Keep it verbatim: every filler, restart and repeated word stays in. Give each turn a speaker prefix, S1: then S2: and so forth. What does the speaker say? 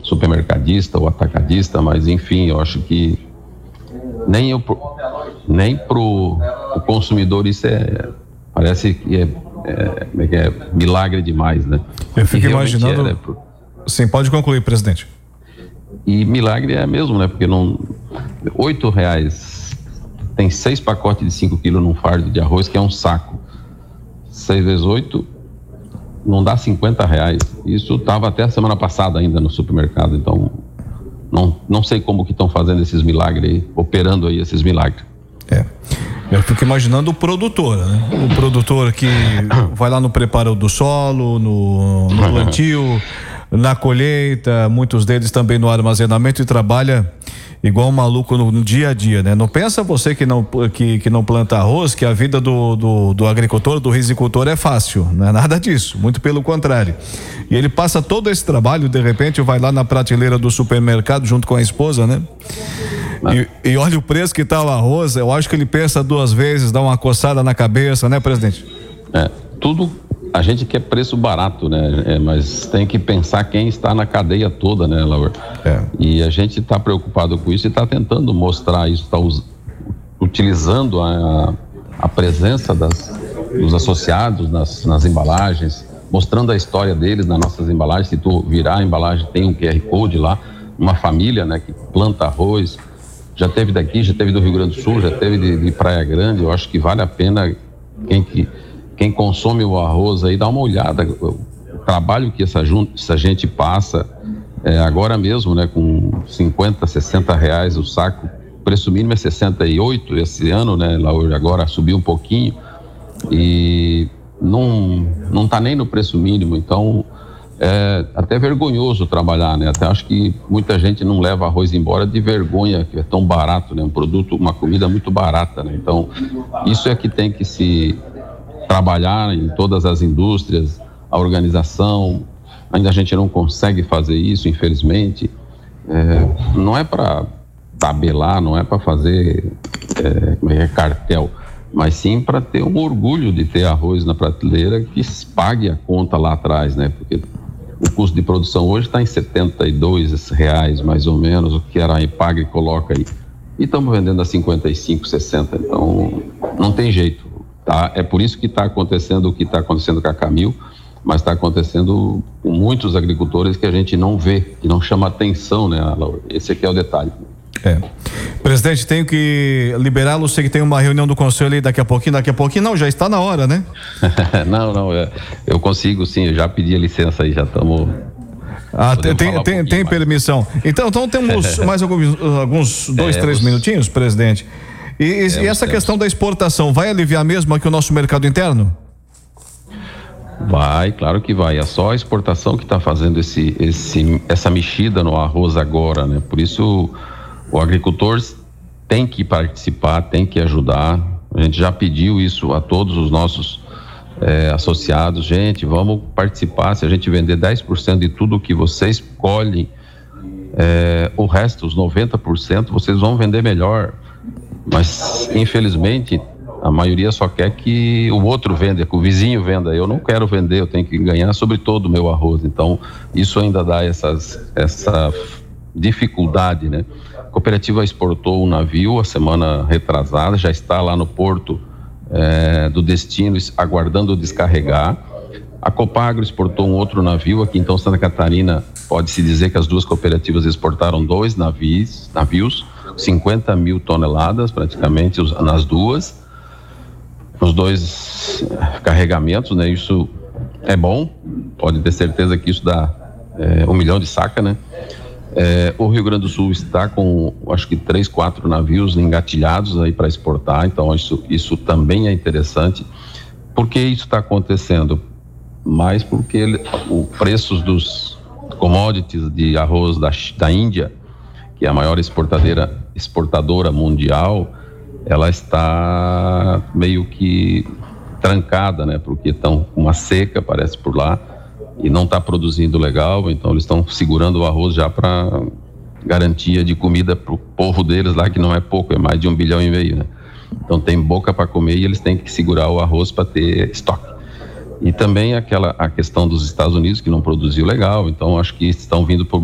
S1: supermercadista ou atacadista, mas enfim, eu acho que nem eu, nem pro o consumidor isso é, parece que é, é, é milagre demais, né?
S2: Eu fico imaginando... É, né? Sim, pode concluir, presidente.
S1: E milagre é mesmo, né? Porque não, oito reais, tem seis pacotes de cinco quilos num fardo de arroz, que é um saco. Seis vezes oito, não dá cinquenta reais. Isso estava até a semana passada ainda no supermercado, então não, não sei como que estão fazendo esses milagres aí, operando aí esses milagres.
S2: É, eu fico imaginando o produtor, né? O produtor que vai lá no preparo do solo, no, no plantio, na colheita, muitos deles também no armazenamento, e trabalha igual um maluco no, no dia a dia, né? Não pensa você que não, que, que não planta arroz, que a vida do, do, do agricultor, do risicultor é fácil, não é nada disso, muito pelo contrário. E ele passa todo esse trabalho, de repente vai lá na prateleira do supermercado junto com a esposa, né? E, e olha o preço que tá o arroz, eu acho que ele pensa duas vezes, dá uma coçada na cabeça, né, presidente?
S1: É, tudo, a gente quer preço barato, né? É, mas tem que pensar quem está na cadeia toda, né, Laura? É. E a gente está preocupado com isso e está tentando mostrar isso, está utilizando a, a presença das, dos associados nas, nas embalagens, mostrando a história deles nas nossas embalagens. Se tu virar a embalagem, tem um Q R Code lá, uma família, né, que planta arroz, já teve daqui, já teve do Rio Grande do Sul, já teve de, de Praia Grande. Eu acho que vale a pena quem, que, quem consome o arroz aí dar uma olhada, o trabalho que essa, essa gente passa, é, agora mesmo, né, com cinquenta, sessenta reais o saco, o preço mínimo é sessenta e oito esse ano, né, agora subiu um pouquinho e não, não tá nem no preço mínimo, então é até vergonhoso trabalhar, né? Até acho que muita gente não leva arroz embora de vergonha, que é tão barato, né? Um produto, uma comida muito barata, né? Então, isso é que tem que se trabalhar em todas as indústrias, a organização. Ainda a gente não consegue fazer isso, infelizmente. É, não é para tabelar, não é para fazer é, cartel, mas sim para ter um orgulho de ter arroz na prateleira que pague a conta lá atrás, né? Porque o custo de produção hoje está em setenta e dois reais, mais ou menos, o que era a Ipagre coloca aí. E estamos vendendo a cinquenta e cinco, sessenta, então não tem jeito, tá? É por isso que está acontecendo o que está acontecendo com a Camil, mas está acontecendo com muitos agricultores que a gente não vê, que não chama atenção, né, Laura? Esse aqui é o detalhe.
S2: É. Presidente, tenho que liberá-lo, sei que tem uma reunião do conselho aí daqui a pouquinho, daqui a pouquinho não, já está na hora, né?
S1: não, não, é, eu consigo sim, eu já pedi a licença aí, já estamos...
S2: Ah, tem, tem, tem, tem permissão. Então, então temos mais alguns, alguns dois, é, três os... minutinhos, presidente. E, e, é, e essa temos. questão da exportação, vai aliviar mesmo aqui o nosso mercado interno?
S1: Vai, claro que vai. É só a exportação que está fazendo esse, esse, essa mexida no arroz agora, né? Por isso o agricultor tem que participar, tem que ajudar. A gente já pediu isso a todos os nossos é, associados. Gente, vamos participar. Se a gente vender dez por cento de tudo que vocês colhem, é, o resto, os noventa por cento, vocês vão vender melhor. Mas, infelizmente, a maioria só quer que o outro venda, que o vizinho venda. Eu não quero vender, eu tenho que ganhar sobre todo o meu arroz. Então, isso ainda dá essas, essa dificuldade, né? A cooperativa exportou um navio a semana retrasada, já está lá no porto é, do destino, aguardando descarregar. A Copagro exportou um outro navio aqui, então Santa Catarina, pode-se dizer que as duas cooperativas exportaram dois navios, navios cinquenta mil toneladas praticamente nas duas, nos dois carregamentos, né? Isso é bom, pode ter certeza que isso dá é, um milhão de saca, né? É, o Rio Grande do Sul está com, acho que três, quatro navios engatilhados aí para exportar, então isso, isso também é interessante. Por que isso está acontecendo? Mais porque ele, o preços dos commodities de arroz da, da Índia, que é a maior exportadora, exportadora mundial, ela está meio que trancada, né? Porque estão com uma seca, parece, por lá, e não está produzindo legal, então eles estão segurando o arroz já para garantia de comida para o povo deles lá, que não é pouco, é mais de um bilhão e meio, né? Então tem boca para comer e eles têm que segurar o arroz para ter estoque. E também aquela, a questão dos Estados Unidos, que não produziu legal, então acho que estão vindo por